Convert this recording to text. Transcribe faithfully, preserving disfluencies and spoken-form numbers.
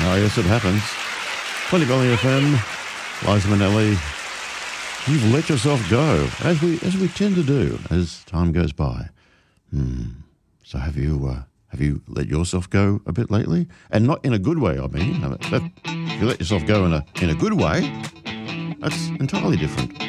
Oh, yes, it happens. twenty Valley F M, Liza Minnelli. You've let yourself go, as we as we tend to do as time goes by. Hmm. So have you uh, have you let yourself go a bit lately? And not in a good way, I mean. That, if you let yourself go in a in a good way, that's entirely different.